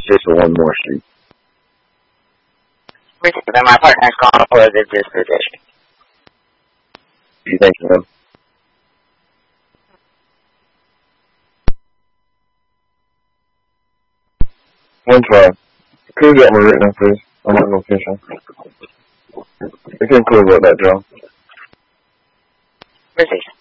just for one more street. Then my partner's gone for the disposition. You think so? One try. Could you get me right now, please? I'm on location. You can close out that job. Precision.